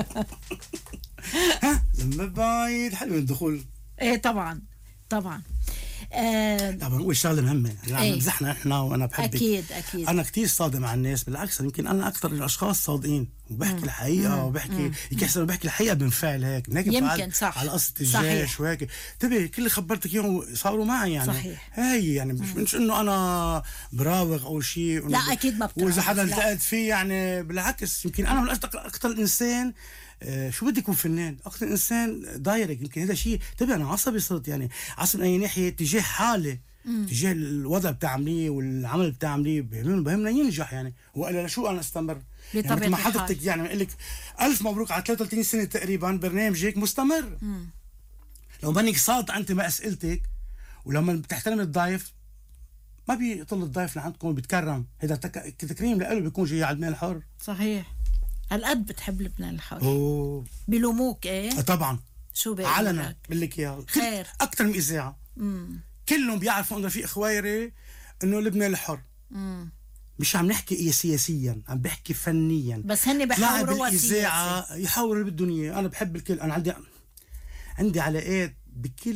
ها لما بعيد حلو الدخول. ايه طبعا طبعا. طبعا نقول شغله مهمه يعني إيه؟ مزحنا احنا وانا بحبك. اكيد انا كتير صادق مع الناس، بالعكس يمكن انا اكثر الاشخاص صادقين وبحكي الحقيقه وبحكي يحسن بحكي الحقيقه بنفعل هيك يمكن صح على قصه الجيش وهيك. تبي كل اللي خبرتك اياهم صاروا معي يعني صحيح. هي يعني مش انه انا براوغ او شيء. لا اكيد ما بتعرف. واذا حدا التقيت فيه يعني بالعكس يمكن انا من اكثر انسان شو بدي يكون فنان اكثر انسان دايركت. يمكن هذا شيء تبي انا عصبي صرت يعني عصبي من اي ناحيه تجاه حالي تجاه الوضع بتاعمليه والعمل بتاعمليه بهمنا ينجح يعني والا شو انا استمر يعني ما حضرتك يعني بقول لك الف مبروك على 33 سنه تقريبا برنامجك مستمر. لو منك صادق انت باسئلتك ولما بتحترم الضيف ما بيطل الضيف لعندكم بيتكرم. هذا تكريم له بيكون جاي على المال الحر. صحيح. هالقد بتحب لبنان الحر. اوه بلوموك ايه طبعا شو بقول علنا بقول لك اياها خير اكثر من اذاعه. كلهم بيعرفوا انه في اخويري انه لبنان الحر. مش عم نحكي سياسيا عم بحكي فنيا. بس هن بيحاوروا بالإذاعة يحاوروا اللي بدهم اياه. انا بحب الكل. انا عندي علاقات بكل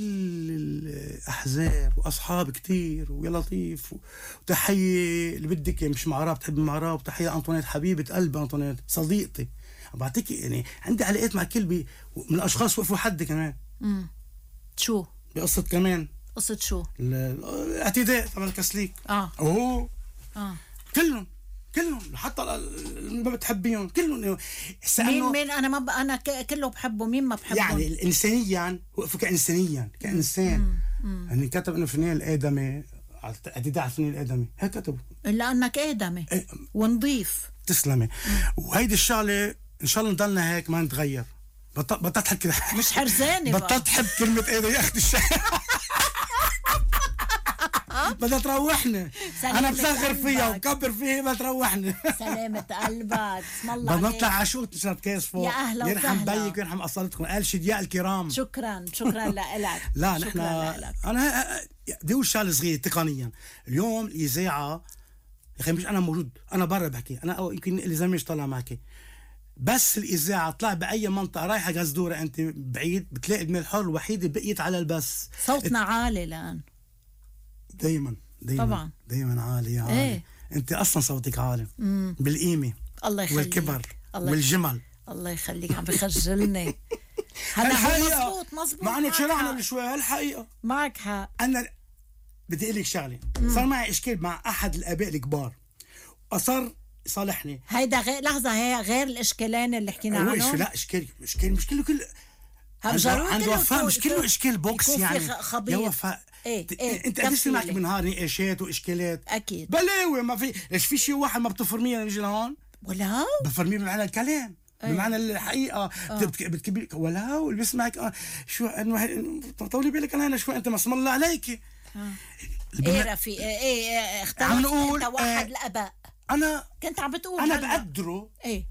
الاحزاب واصحاب كتير ويا لطيف وتحيه اللي بدك مش معراب بتحب معراب. وتحيه انطونيت حبيبه قلبي انطونيت صديقتي بعطيك يعني عندي علاقات مع كل من الاشخاص وقفوا حد كمان. شو بقصه كمان قصه شو الاعتداء تبع الكسليك. اوه كلهم حتى ما بتحبيهم كلهم. مين انا ما انا كله بحبه مين ما بحبه يعني انسانيا وقفوا كانسان يعني كتب انه فنان الادمي اعتداء على الفنان الادمي هيك كتبوا لانك ادمي ونضيف. تسلمي. وهيدي الشغله ان شاء الله نضلنا هيك ما نتغير. بطلت حكي مش حرزاني بطلت حب كلمه ادمي يا اختي الشيء. بدها تروحني. انا بصغر فيها وكبر فيها بدها تروحني. سلامة قلبك اسم الله. بدنا نطلع على شو تشرب كاس فوق. يا اهلا وسهلا. يرحم بيك ويرحم اصالتكم قال شدياء الكرام. شكرا لك. لا نحن انا بدي اقول شغله صغيره تقنيا. اليوم الاذاعه يا اخي مش انا موجود انا برا بحكي انا او يمكن اللي زلمه طالع معك بس الاذاعه طلع باي منطقه رايحه غزدوره انت بعيد بتلاقي الميل الحر الوحيده بقيت على البث. صوتنا عالي الان دايما طبعا دايما عالي عالي. ايه؟ انت اصلا صوتك عالي بالقيمه الله يخليك والكبر والجمل. الله يخليك عم بخجلني. هلا مزبوط مع انه شرعنا بشوي هالحقيقه معك حق. انا بدي اقول لك شغله صار معي اشكال مع احد الاباء الكبار اصر صالحني. هيدا غير لحظه هي غير الاشكالين اللي حكينا عنهم. لا اشكال مش كله كل عند وفاء مش كله اشكال بوكس يعني يا وفاء. انت قديش معك بنهار نقاشات واشكالات اكيد بلاوي ما في ليش في شيء واحد ما بتفرميه نجي لهون ولا بفرميه بمعنى الكلام بمعنى الحقيقه بتكبي ولا اللي بيسمعك شو طولي بالك انا شو انت ما اسم الله عليك. ايه رفيق ايه اخترت انت واحد الاباء. انا كنت عم بتقول انا بقدره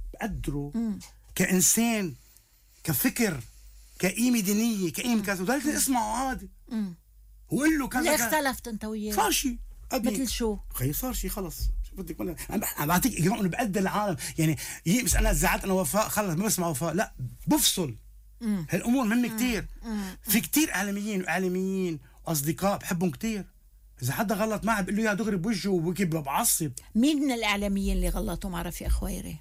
كانسان كفكر كقيمه دينيه كقيمه كذا وضلت اسمعه عادي وقول له كذا. ليه اختلفت انت وياه؟ صار شيء مثل شو؟ خي صار شيء خلص شو بدك انا بعطيك اجراء انه بقدر العالم يعني بس انا زعلت انا وفاء خلص ما بسمع وفاء لا بفصل. هالامور مهمه كتير. في كتير اعلاميين واصدقاء بحبهم كتير. اذا حدا غلط معي بقول له يا دغري بوجهه وبكي بعصب. مين من الاعلاميين اللي غلطوا مع رفيق خويري؟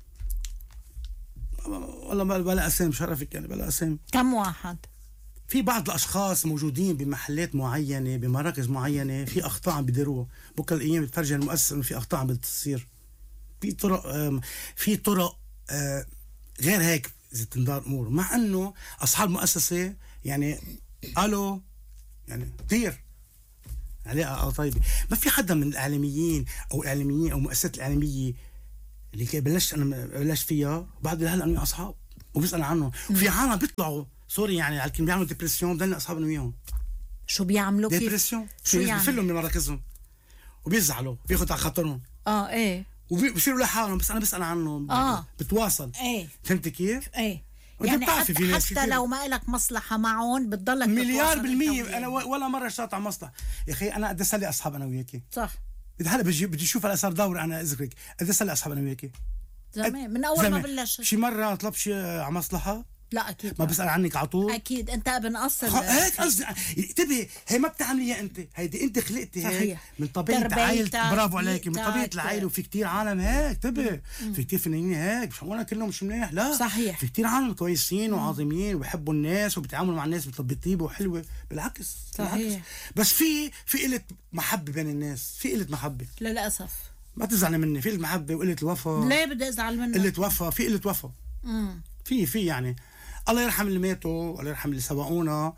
والله بلا اسامي شرفك يعني بلا اسامي. كم واحد؟ في بعض الاشخاص موجودين بمحلات معينه بمراكز معينه في اخطاء عم بيديروها بكره الايام بتفرجي المؤسسه انه في اخطاء عم بتصير. في طرق غير هيك اذا تندار امور مع انه اصحاب المؤسسه يعني قالوا يعني كثير علاقه طيبه. ما في حدا من الاعلاميين او المؤسسات الاعلاميه اللي بلشت فيها بعد هلا انه اصحاب وبيسال عنهم. وفي عالم بيطلعوا سوري يعني على الكلمه بيعملوا ديبرسيون بضلنا اصحابنا وياهم. شو بيعملوا كيف؟ ديبرسيون شو يعني؟ بفلوا من مراكزهم وبيزعلوا بياخذوا على خاطرهم. ايه وبصيروا لحالهم بس انا بسال عنهم. بتواصل. فهمتي كيف؟ يعني حتى لو ما لك مصلحه معهم بتضلك مليار بالمية. انا ولا مره اشتغلت على مصلحه يا اخي. انا قد اسلي اصحاب انا وياكي صح. هلا بدي اشوف هلا صار دوري انا اذكرك قد اسلي اصحاب انا وياكي زمان من اول ما بلشت. شي مره طلب شي على مصلحه؟ لا اكيد ما بسأل عنك على طول. اكيد انت ابن اصل. هيك قصدي، انتبهي، هي ما بتعمليها انت، هيدي انت خلقتي هيك من طبيعه عائلتك. برافو عليكي، من طبيعه العائله. وفي كتير عالم هيك، انتبهي، في كتير فنانين هيك، مش هقول كلهم مش منيح، لا صحيح، في كتير عالم كويسين وعظيمين وبيحبوا الناس وبيتعاملوا مع الناس بطيبه وحلوه، بالعكس صحيح. بالعكس. بس في قله محبه بين الناس، في قله محبه للاسف. ما تزعلي مني، في قله محبه وقله الوفا. ليه بدي ازعل منك؟ قله وفا، في قله وفا. في يعني الله يرحم اللي ماتوا، الله يرحم اللي سبقونا،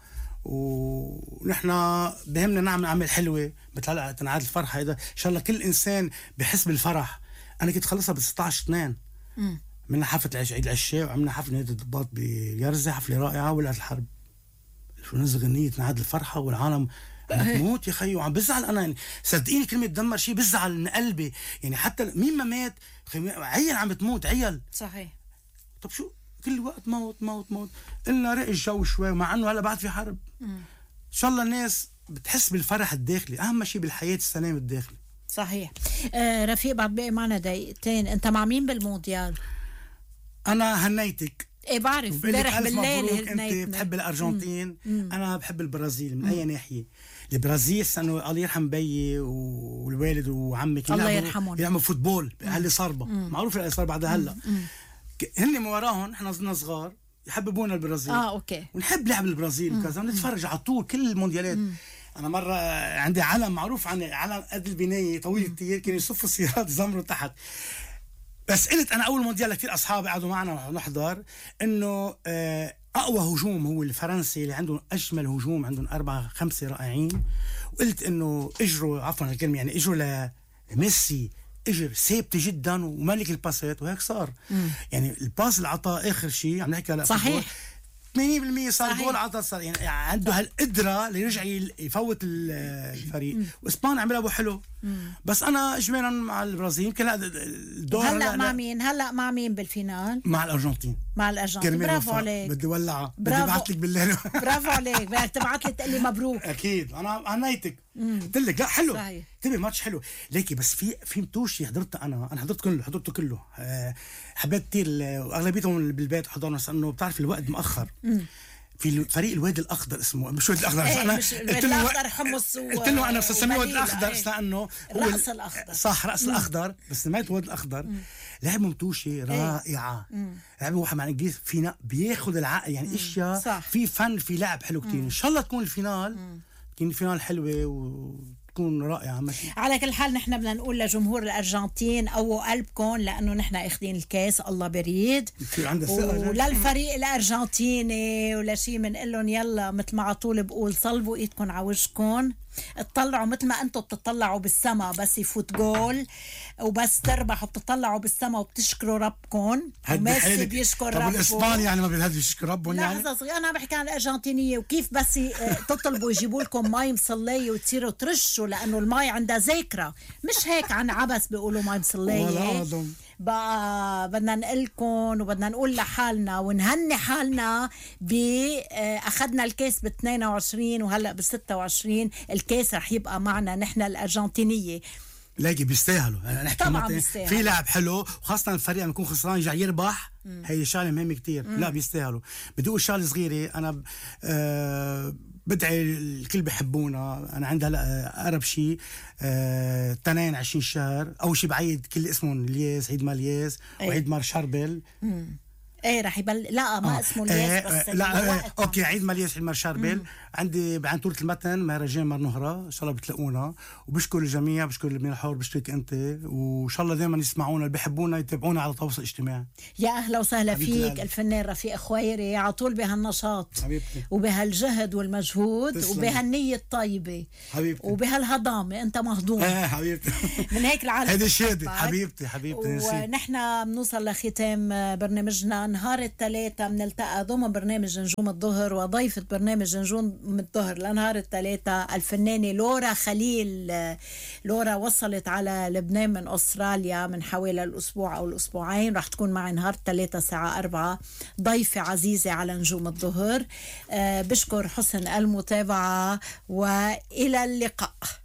ونحن بهمنا نعمل عمل حلوه مثل هلا تنعاد الفرحه. هذا ان شاء الله كل انسان بحس بالفرح. انا كنت خلصها ب 16/2. عملنا حفله عيد العشاء، وعملنا حفله نادي الضباط بيرزة، حفله رائعه. ولعت الحرب، شو نزل غنيه تنعاد الفرحه والعالم تموت يا خيو. وعم بزعل انا، يعني صدقيني كلمه دمر شيء بزعل من قلبي، يعني حتى مين ما مات عيال عم بتموت، عيال. صحيح. طب شو كل وقت موت موت موت؟ قلنا رق الجو شوي، مع انه هلا بعد في حرب. ان شاء الله الناس بتحس بالفرح الداخلي، اهم شيء بالحياه السلام الداخلي. صحيح. رفيق، بعد بقي معنا دقيقتين، انت مع مين بالمونديال؟ انا هنيتك. ايه بعرف، امبارح بالليل انت بتحب الارجنتين. انا بحب البرازيل. من اي ناحيه؟ البرازيل انه الله يرحم بيي والوالد وعمي الله يرحمهم بيعملوا فوتبول. هل صاربه معروف اللي صار بعد هلا. هن من وراهم، احنا صرنا صغار يحببونا البرازيل. اوكي. ونحب لعب البرازيل وكذا، ونتفرج على طول كل المونديالات. انا مره عندي علم معروف عن علم قد البنايه طويل كثير، كانوا يصفوا السيارات يزمروا تحت. بس قلت انا اول مونديال كثير اصحابي قعدوا معنا نحضر، انه اقوى هجوم هو الفرنسي اللي عندهم اجمل هجوم، عندهم 4-5 رائعين. وقلت انه اجروا، عفوا الكلمه، يعني اجروا لميسي، اجر ثابته جدا وملك الباسات، وهيك صار. يعني الباس اللي عطاه اخر شيء، عم نحكي هلا صحيح 80% صار جول عطى، صار يعني عنده هالقدره ليرجع يفوت الفريق. واسبانيا عملها ابو حلو. بس انا اجمالا مع البرازيل. يمكن الدور هلا مع مين؟ هلا مع مين بالفينال؟ مع الارجنتين. مع الارجنتين. برافو عليك. بدي ولعها، بدي ابعث لك بالليل. برافو عليك، بدك تبعث لي تقول لي مبروك. اكيد، انا عنيتك. قلت لك لا حلو، تبي ماتش حلو. ليكي بس في متوشي حضرته، انا حضرته كله. حبيت كثير، واغلبيتهم بالبيت حضرنا، انه بتعرف الوقت مأخر. في فريق الوادي الاخضر اسمه، مش الوادي الاخضر. انا قلت له حمص، قلت له انا بسميه الوادي الاخضر لانه هو الراس الاخضر. صح، راس الاخضر، بس سميته الوادي الاخضر. لعبه متوشي رائعه. لعبه واحد مع الانجليز فينا بياخذ العقل، يعني اشياء في فن، في لعب حلو كثير. ان شاء الله تكون الفينال، تكون الفينال حلوه وتكون رائعه. ماشي. على كل حال نحن بدنا نقول لجمهور الارجنتين قووا قلبكم، لانه نحن اخذين الكاس، الله بريد. وللفريق الارجنتيني ولا شيء بنقول لهم يلا، مثل ما على طول بقول، صلبوا ايدكم على وجهكم، اطلعوا مثل ما انتم بتطلعوا بالسما بس يفوت جول، وبس تربحوا بتطلعوا بالسما وبتشكروا ربكم، وميسي بيشكر ربه. طب الاسباني يعني ما بيهدوا يشكر ربهم يعني؟ لحظه صغيره، انا بحكي عن الارجنتينيه، وكيف بس تطلبوا يجيبوا لكم مي مصليه وتصيروا ترشوا، لانه المي عندها ذاكره، مش هيك عن عبس بيقولوا مي مصليه. بقى بدنا نقلكم وبدنا نقول لحالنا ونهني حالنا اخذنا الكاس ب 22 وهلا ب 26. الكاس رح يبقى معنا نحن الارجنتينيه. لاقي بيستاهلوا. نحكي طبعا في لعب حلو، وخاصه الفريق لما يكون خسران يرجع يربح. هي شغله مهمه كتير. لا بيستاهلوا. بدي اقول شغله صغيره، انا بدعي الكل بحبونا. انا عندي هلا اقرب شيء 22 شهر. اول شيء بعيد كل اسمهم الياس، عيد مال الياس وعيد مال شربل. ايه رح لا ما اسمه الياس بس لا اوكي، عيد مالياس، عيد مال شربل. عندي بعين طولة المتن مهرجان مار نهرة، ان شاء الله بتلاقونا. وبشكر الجميع، بشكر اللي بنحور، بشكرك انت، وان شاء الله دائما يسمعونا، اللي بحبونا يتابعونا على التواصل الاجتماعي. يا اهلا وسهلا فيك الفنان رفيق خويري، على طول بهالنشاط حبيبتي، وبهالجهد والمجهود، وبهالنية الطيبة حبيبتي، وبهالهضامة. انت مهضوم حبيبتي من هيك العالم. هذه شهادة حبيبتي. ونحن بنوصل لختام برنامجنا. نهار الثلاثاء بنلتقى ضمن برنامج نجوم الظهر، وضيفة برنامج نجوم الظهر لنهار الثلاثاء الفنانة لورا خليل. لورا وصلت على لبنان من أستراليا من حوالي الأسبوع أو الأسبوعين. رح تكون معي نهار الثلاثاء الساعة 4 ضيفة عزيزة على نجوم الظهر. بشكر حسن المتابعة، وإلى اللقاء.